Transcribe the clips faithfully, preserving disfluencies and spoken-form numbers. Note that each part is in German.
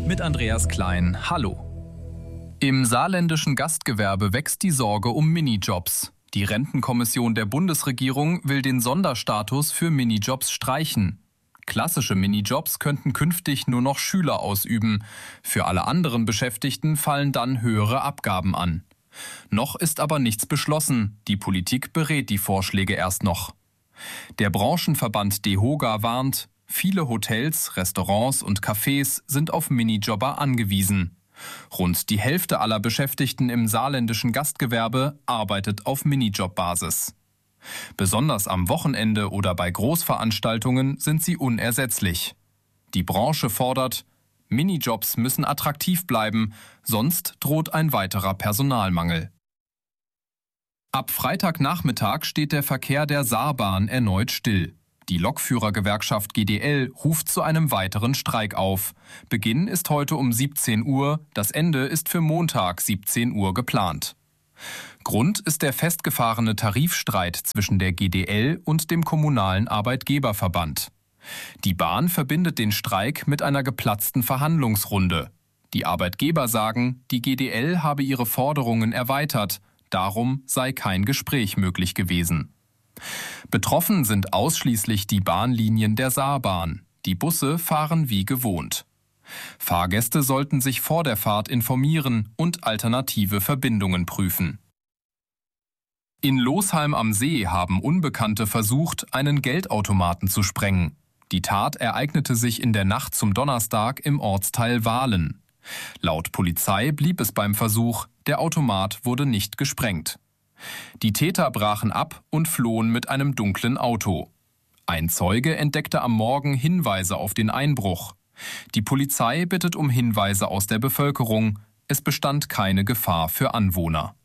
mit Andreas Klein. Hallo. Im saarländischen Gastgewerbe wächst die Sorge um Minijobs. Die Rentenkommission der Bundesregierung will den Sonderstatus für Minijobs streichen. Klassische Minijobs könnten künftig nur noch Schüler ausüben. Für alle anderen Beschäftigten fallen dann höhere Abgaben an. Noch ist aber nichts beschlossen. Die Politik berät die Vorschläge erst noch. Der Branchenverband DEHOGA warnt, viele Hotels, Restaurants und Cafés sind auf Minijobber angewiesen. Rund die Hälfte aller Beschäftigten im saarländischen Gastgewerbe arbeitet auf Minijobbasis. Besonders am Wochenende oder bei Großveranstaltungen sind sie unersetzlich. Die Branche fordert, Minijobs müssen attraktiv bleiben, sonst droht ein weiterer Personalmangel. Ab Freitagnachmittag steht der Verkehr der Saarbahn erneut still. Die Lokführergewerkschaft G D L ruft zu einem weiteren Streik auf. Beginn ist heute um siebzehn Uhr, das Ende ist für Montag siebzehn Uhr geplant. Grund ist der festgefahrene Tarifstreit zwischen der G D L und dem Kommunalen Arbeitgeberverband. Die Bahn verbindet den Streik mit einer geplatzten Verhandlungsrunde. Die Arbeitgeber sagen, die G D L habe ihre Forderungen erweitert, darum sei kein Gespräch möglich gewesen. Betroffen sind ausschließlich die Bahnlinien der Saarbahn. Die Busse fahren wie gewohnt. Fahrgäste sollten sich vor der Fahrt informieren und alternative Verbindungen prüfen. In Losheim am See haben Unbekannte versucht, einen Geldautomaten zu sprengen. Die Tat ereignete sich in der Nacht zum Donnerstag im Ortsteil Wahlen. Laut Polizei blieb es beim Versuch, der Automat wurde nicht gesprengt. Die Täter brachen ab und flohen mit einem dunklen Auto. Ein Zeuge entdeckte am Morgen Hinweise auf den Einbruch. Die Polizei bittet um Hinweise aus der Bevölkerung. Es bestand keine Gefahr für Anwohner.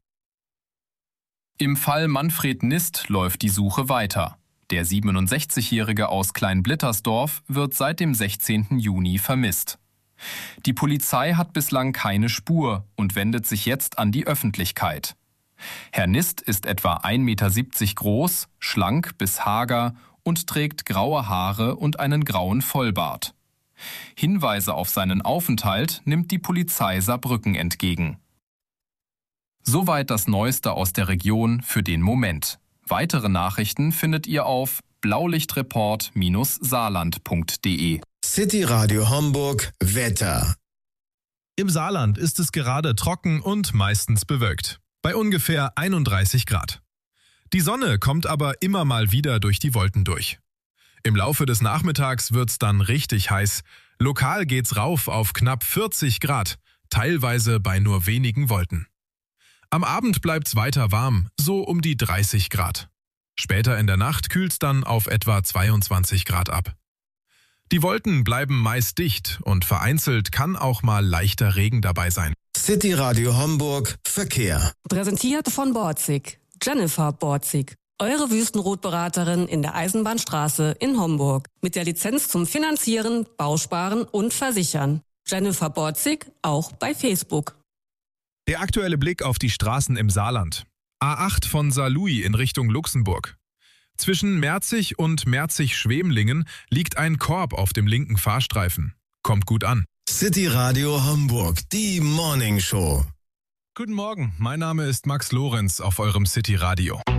Im Fall Manfred Nist läuft die Suche weiter. Der siebenundsechzigjährige aus Kleinblittersdorf wird seit dem sechzehnten Juni vermisst. Die Polizei hat bislang keine Spur und wendet sich jetzt an die Öffentlichkeit. Herr Nist ist etwa ein Meter siebzig groß, schlank bis hager und trägt graue Haare und einen grauen Vollbart. Hinweise auf seinen Aufenthalt nimmt die Polizei Saarbrücken entgegen. Soweit das Neueste aus der Region für den Moment. Weitere Nachrichten findet ihr auf blaulichtreport Bindestrich saarland punkt de. City Radio Homburg Wetter. Im Saarland ist es gerade trocken und meistens bewölkt. Bei ungefähr einunddreißig Grad. Die Sonne kommt aber immer mal wieder durch die Wolken durch. Im Laufe des Nachmittags wird's dann richtig heiß. Lokal geht's rauf auf knapp vierzig Grad, teilweise bei nur wenigen Wolken. Am Abend bleibt's weiter warm, so um die dreißig Grad. Später in der Nacht kühlt's dann auf etwa zweiundzwanzig Grad ab. Die Wolken bleiben meist dicht und vereinzelt kann auch mal leichter Regen dabei sein. City Radio Homburg Verkehr. Präsentiert von Borzig. Jennifer Borzig. Eure Wüstenrotberaterin in der Eisenbahnstraße in Homburg. Mit der Lizenz zum Finanzieren, Bausparen und Versichern. Jennifer Borzig auch bei Facebook. Der aktuelle Blick auf die Straßen im Saarland. A acht von Saarlouis in Richtung Luxemburg. Zwischen Merzig und Merzig-Schwemlingen liegt ein Korb auf dem linken Fahrstreifen. Kommt gut an. City Radio Homburg, die Morning Show. Guten Morgen, mein Name ist Max Lorenz auf eurem City Radio.